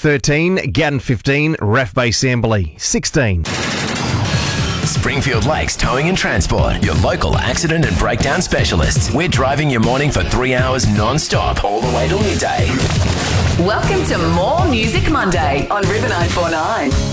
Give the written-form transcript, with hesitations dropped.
13, Gatton 15, Ref Bay Samberley 16. Springfield Lakes Towing and Transport, your local accident and breakdown specialists. We're driving your morning for 3 hours non-stop, all the way till midday. Welcome to More Music Monday on River 949.